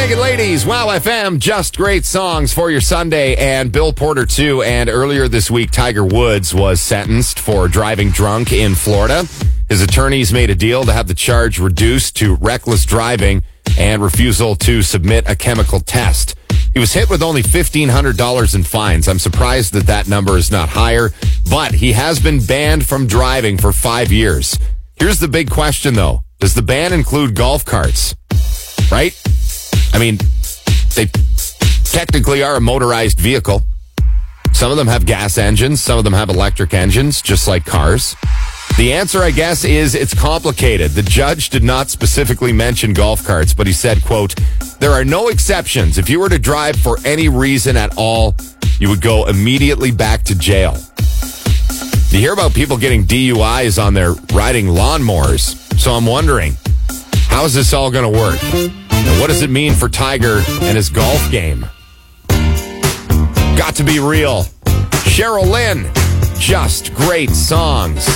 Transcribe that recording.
Naked Ladies, Wow FM, just great songs for your Sunday, and Bill Porter too. And earlier this week, Tiger Woods was sentenced for driving drunk in Florida. His attorneys made a deal to have the charge reduced to reckless driving and refusal to submit a chemical test. He was hit with only $1,500 in fines. I'm surprised that number is not higher, but he has been banned from driving for 5 years. Here's the big question, though. Does the ban include golf carts? Right? I mean, they technically are a motorized vehicle. Some of them have gas engines. Some of them have electric engines, just like cars. The answer, I guess, is it's complicated. The judge did not specifically mention golf carts, but he said, quote, there are no exceptions. If you were to drive for any reason at all, you would go immediately back to jail. You hear about people getting DUIs on their riding lawnmowers. So I'm wondering, how is this all going to work? And what does it mean for Tiger and his golf game? Got to be real. Cheryl Lynn, just great songs.